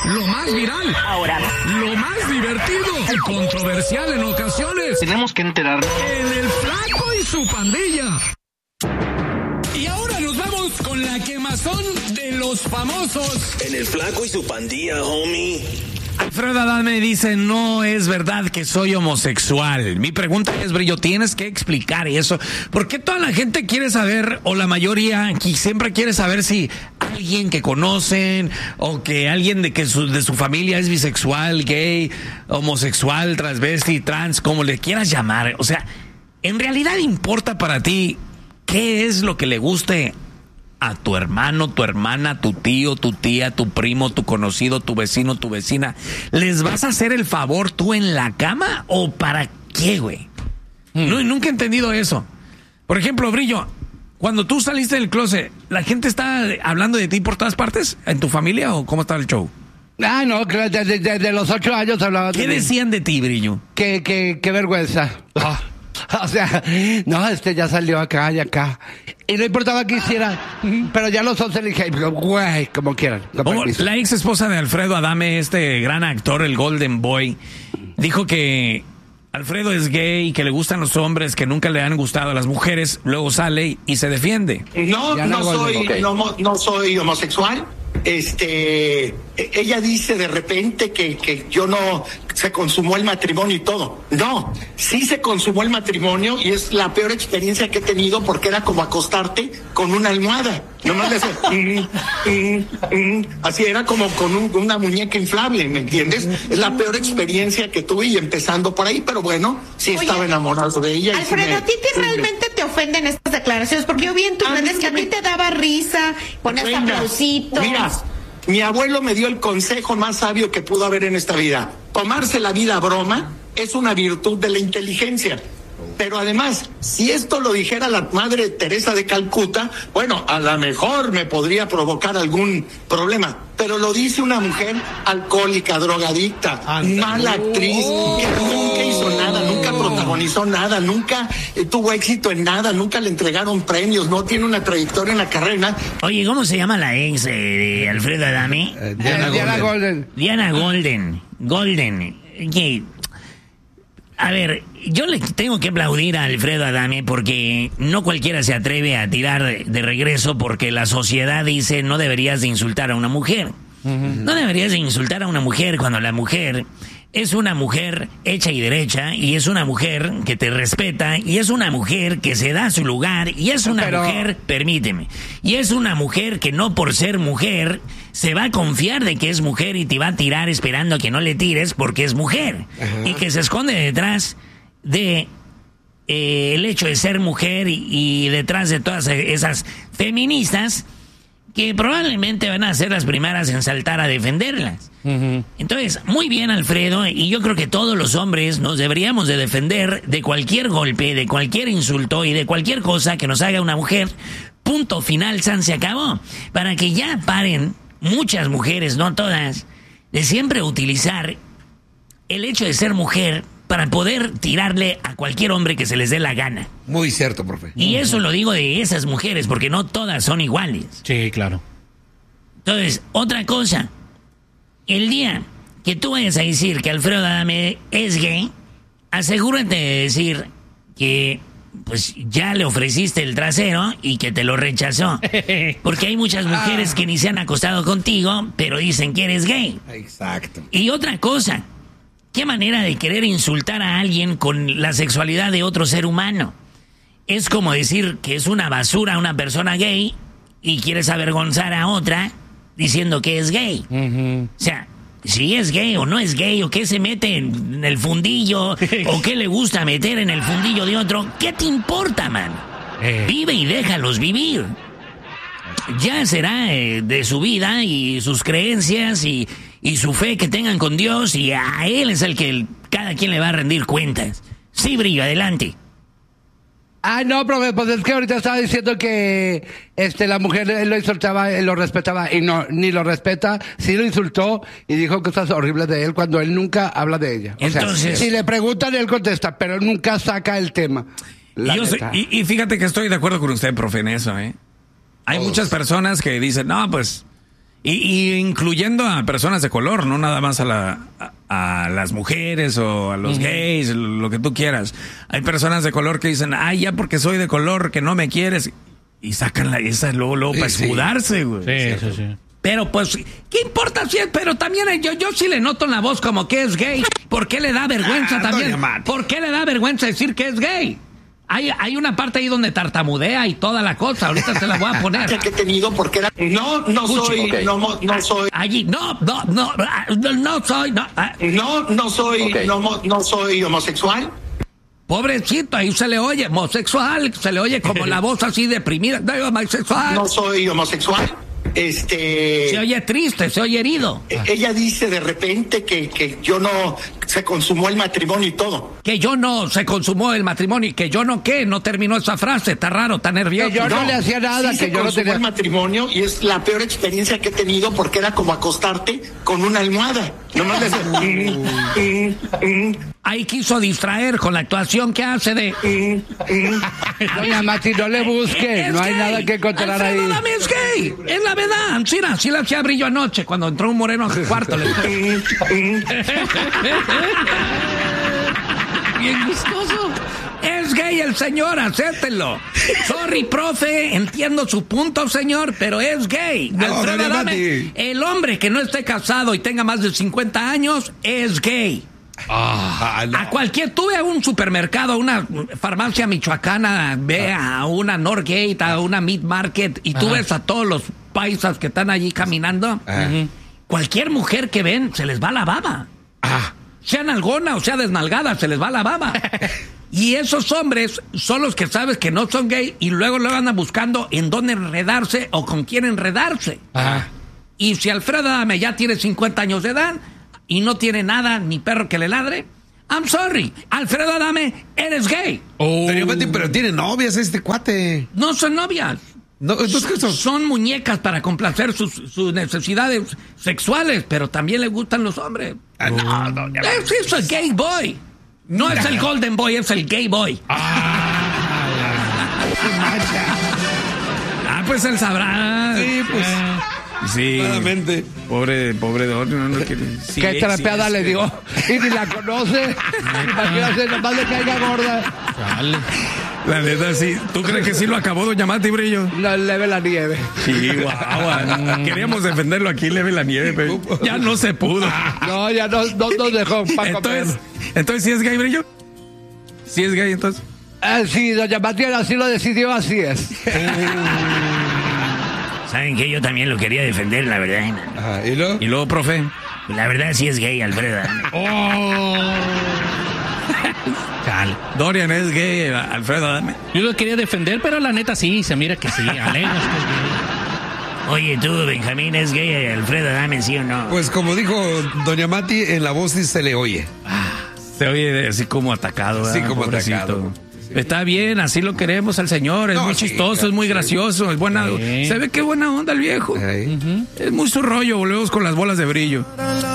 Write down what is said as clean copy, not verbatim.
lo más viral, ahora, lo más divertido y controversial en ocasiones. Tenemos que enterarnos. En el Flaco y su pandilla. Y ahora nos vamos con la quemazón de los famosos. En el Flaco y su pandilla, homie. Alfredo Adame dice, no es verdad que soy homosexual. Mi pregunta es, Brillo, tienes que explicar eso. ¿Por qué toda la gente quiere saber, o la mayoría aquí siempre quiere saber si alguien que conocen, o que alguien de su familia es bisexual, gay, homosexual, transvesti, trans, como le quieras llamar? O sea, ¿en realidad importa para ti qué es lo que le guste a tu hermano, tu hermana, tu tío, tu tía, tu primo, tu conocido, tu vecino, tu vecina? ¿Les vas a hacer el favor tú en la cama o para qué, güey? No, nunca he entendido eso. Por ejemplo, Brillo, cuando tú saliste del closet, ¿la gente está hablando de ti por todas partes? ¿En tu familia o cómo estaba el show? Ah, no, desde los 8 años hablaba. ¿Qué decían de ti, Brillo? Qué vergüenza. O sea, no, ya salió acá y acá. Y no importaba que hiciera, pero ya los 11 le dije, güey, como quieran. La ex esposa de Alfredo Adame, este gran actor, el Golden Boy, dijo que Alfredo es gay y que le gustan los hombres, que nunca le han gustado a las mujeres. Luego sale y se defiende. No soy homosexual. Ella dice de repente que yo no se consumó el matrimonio y todo. No, sí se consumó el matrimonio y es la peor experiencia que he tenido porque era como acostarte con una almohada. Nomás le hace, así era como con una muñeca inflable, ¿me entiendes? Es la peor experiencia que tuve y empezando por ahí, pero bueno, sí estaba enamorado de ella. Alfredo, ¿a ti realmente te ofenden estas declaraciones? Porque yo vi en tus redes que a ti te daba risa, ponías aplausitos. Mira, mi abuelo me dio el consejo más sabio que pudo haber en esta vida. Tomarse la vida a broma es una virtud de la inteligencia. Pero además, si esto lo dijera la madre Teresa de Calcuta, bueno, a lo mejor me podría provocar algún problema. Pero lo dice una mujer alcohólica, drogadicta, mala actriz, que nunca hizo nada, nunca protagonizó nada, nunca tuvo éxito en nada, nunca le entregaron premios, no tiene una trayectoria en la carrera. Oye, ¿cómo se llama la ex de Alfredo Adame? Diana Golden. Diana Golden. Okay. A ver, yo le tengo que aplaudir a Alfredo Adame porque no cualquiera se atreve a tirar de regreso porque la sociedad dice no deberías de insultar a una mujer. No deberías de insultar a una mujer cuando la mujer es una mujer hecha y derecha y es una mujer que te respeta y es una mujer que se da su lugar y es una mujer, permíteme, y es una mujer que no por ser mujer se va a confiar de que es mujer y te va a tirar esperando que no le tires porque es mujer. Ajá. Y que se esconde detrás de el hecho de ser mujer y detrás de todas esas feministas que probablemente van a ser las primeras en saltar a defenderlas. Entonces, muy bien, Alfredo, y yo creo que todos los hombres nos deberíamos de defender de cualquier golpe, de cualquier insulto y de cualquier cosa que nos haga una mujer. Punto final, se acabó. Para que ya paren muchas mujeres, no todas, de siempre utilizar el hecho de ser mujer para poder tirarle a cualquier hombre que se les dé la gana. Muy cierto, profe. Y eso lo digo de esas mujeres, porque no todas son iguales. Sí, claro. Entonces, otra cosa. El día que tú vayas a decir que Alfredo Adame es gay, asegúrate de decir que pues ya le ofreciste el trasero y que te lo rechazó. Porque hay muchas mujeres que ni se han acostado contigo, pero dicen que eres gay. Exacto. Y otra cosa. ¿Qué manera de querer insultar a alguien con la sexualidad de otro ser humano? Es como decir que es una basura una persona gay y quieres avergonzar a otra diciendo que es gay. O sea, si es gay o no es gay, o qué se mete en el fundillo, o qué le gusta meter en el fundillo de otro, ¿qué te importa, man? Vive y déjalos vivir. Ya será de su vida y sus creencias y su fe que tengan con Dios, y a él es el que cada quien le va a rendir cuentas. Sí, Brillo, adelante. No, profe, pues es que ahorita estaba diciendo que la mujer él lo insultaba, él lo respetaba, y no, ni lo respeta, sí lo insultó y dijo cosas horribles de él cuando él nunca habla de ella. O entonces, sea, si le preguntan, él contesta, pero nunca saca el tema. Y fíjate que estoy de acuerdo con usted, profe, en eso, Hay muchas personas que dicen, no, pues, Y incluyendo a personas de color, no nada más a las mujeres o a los gays, lo que tú quieras. Hay personas de color que dicen, ay, ya porque soy de color, que no me quieres. Y sacan esa luego para escudarse, güey. Sí. Pero pues, ¿qué importa si es? Pero también yo sí le noto en la voz como que es gay. ¿Por qué le da vergüenza también? ¿Por qué le da vergüenza decir que es gay? Hay una parte ahí donde tartamudea y toda la cosa. Ahorita se la voy a poner. Que he tenido porque era no soy Allí no soy homosexual. Pobrecito, ahí se le oye homosexual, se le oye como la voz así deprimida. No, homosexual. No soy homosexual. Se oye triste, se oye herido. Ella dice de repente que yo no se consumó el matrimonio y todo. Que yo no se consumó el matrimonio y que yo no no terminó esa frase, está raro, está nervioso. Que yo no le hacía nada, sí que yo no tenía el matrimonio y es la peor experiencia que he tenido porque era como acostarte con una almohada. Nomás le Ahí quiso distraer con la actuación que hace de... Doña Mati, no le busque, no hay nada que encontrar ahí. Alfredo Adame es gay, es la verdad. Mira, sí le hacía brillo anoche cuando entró un moreno a su cuarto. Bien gustoso. Es gay el señor, acéptenlo. Sorry, profe, entiendo su punto, señor, pero es gay. No, Alfredo Adame, el hombre que no esté casado y tenga más de 50 años, es gay. No. A tuve a un supermercado, a una farmacia michoacana, ve a una Northgate, a una Meat Market, y tú ves a todos los paisas que están allí caminando. Cualquier mujer que ven, se les va la baba. Sea nalgona o sea desnalgada, se les va la baba. Y esos hombres son los que sabes que no son gay y luego andan buscando en dónde enredarse o con quién enredarse. Y si Alfredo Adame ya tiene 50 años de edad y no tiene nada, ni perro que le ladre, I'm sorry, Alfredo Adame, eres gay. Pero tiene novias este cuate. No son novias. No, entonces, ¿qué son? Son muñecas para complacer sus necesidades sexuales, pero también le gustan los hombres. Es el gay boy. No es el golden boy, es el gay boy. Pues él sabrá. Sí, pues. Sí. Claramente. Pobre Dorio. No quiere. Sí, qué trapeada le dio. Y ni la conoce. Imagínate, nomás le caiga gorda. Dale. La neta, sí. ¿Tú crees que sí lo acabó, doña Mati Brillo? No, leve la nieve. Sí, guau. Queríamos defenderlo aquí, leve la nieve, pero ya no se pudo. No, ya no nos dejó para comer. Entonces, ¿sí es gay, Brillo? ¿Sí es gay, entonces? Sí, doña Mati así lo decidió, así es. ¿Saben qué? Yo también lo quería defender, la verdad. ¿Y luego, profe? La verdad sí es gay, Alfredo. Dorian es gay, Alfredo Adame. Yo lo quería defender, pero la neta sí, se mira que sí. Alegas que es gay. Oye, tú, Benjamín, ¿es gay Alfredo Adame, sí o no? Pues como dijo doña Mati, en la voz sí se le oye. Se oye así como atacado. Sí, como pobrecito. atacado. Sí. Está bien, así lo queremos al señor. Es muy chistoso, es muy gracioso, es buena. Se ve que buena onda el viejo. Es muy su rollo, volvemos con las bolas de brillo.